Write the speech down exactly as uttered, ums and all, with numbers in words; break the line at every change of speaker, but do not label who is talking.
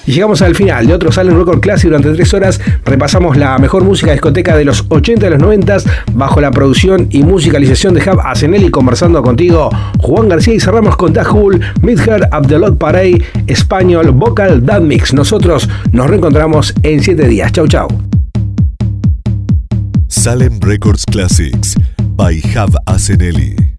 Y llegamos al final de otro Salem Record Classic. Durante tres horas repasamos la mejor música discoteca de los ochenta y los noventa bajo la producción y musicalización de Jav Asenelli, conversando contigo Juan García, y cerramos con Dahul, Midher, Abdelot Parey, Español, Vocal, That Mix. Nosotros nos reencontramos en siete días. Chau, chau.
Salem Records Classics by Jav Asenelli.